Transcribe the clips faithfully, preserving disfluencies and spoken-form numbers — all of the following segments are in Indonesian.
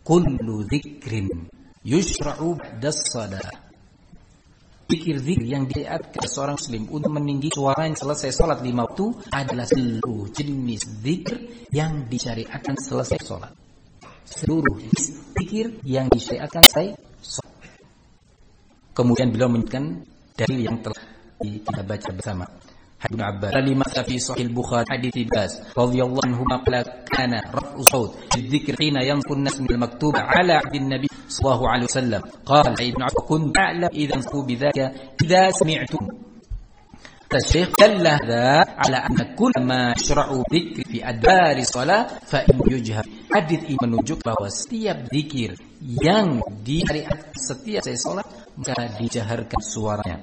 kullu dzikrin yushra'u ba'da shalah. Zikir-zikir yang disyariatkan seorang muslim untuk meninggi suaranya selesai sholat lima waktu adalah seluruh jenis zikir yang disyariatkan selesai sholat. Seluruh jenis zikir yang disyariatkan selesai sholat. Kemudian beliau menyebutkan dalil yang telah kita baca bersama. Ibnu Abbas lima fi Sahih Bukhari hadits Abbas radhiyallahu anhu qala kana raf'u saut bidzikr hina yanqun nas min al-maktub ala 'abdin nabi sallallahu alaihi wasallam qala Ibnu Abbas kun ta'lam idzan fu bidzaka idza sami'tum الشيخ دل هذا على أن كل ما يشرع ذكر في أدبار الصلاة فإن يجهر. Hadis ini menunjuk bahwa setiap zikir yang disyariatkan setiap selesai salat maka dijaharkan suaranya.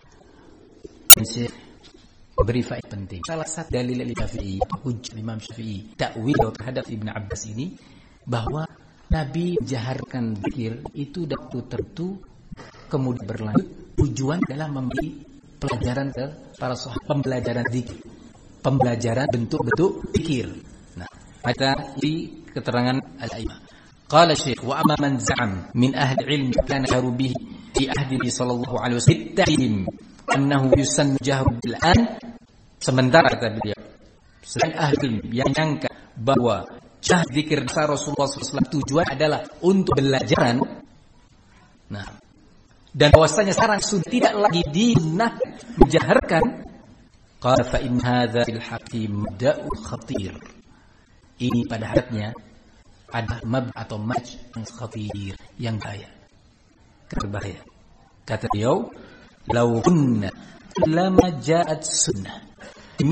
Beri faedah penting. Salah satu dalil Syafi'i, hujjah Imam Syafi'i, takwil terhadap Ibnu Abbas ini bahwa Nabi menjaharkan zikir itu waktu tertentu kemudian berlanjut tujuan adalah memberi pelajaran ke para sahabat, pembelajaran zikir, pembelajaran bentuk-bentuk zikir. Nah, ada di keterangan al-a'immah. Qala Syekh wa amma man za'am min ahli ilmi kana jaru bihi fi ahdi sallallahu alaihi wasallam annahu yusannu jahru bil an. Sementara kata beliau, selain ahli yang nyangka bahwa jah zikir Rasulullah sallallahu alaihi wasallam tujuan adalah untuk belajaran. Nah, dan bahwasanya sekarang sudah tidak lagi disunnah menjaharkan. Qala fa in hadza bil haqqi mabda'u khatir. Ini pada hakikatnya ada mab atau maj yang khatir, yang bahaya. Berbahaya. Kata beliau, law kunna lama ja'at sunnah.